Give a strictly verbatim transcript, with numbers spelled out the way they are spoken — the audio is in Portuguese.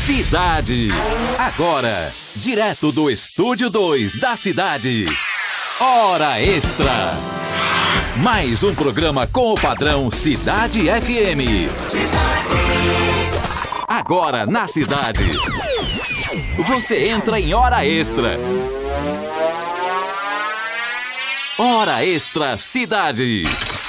Cidade. Agora, direto do Estúdio dois da Cidade. Hora Extra. Mais um programa com o padrão Cidade F M. Agora na Cidade. Você entra em Hora Extra. Hora Extra Cidade.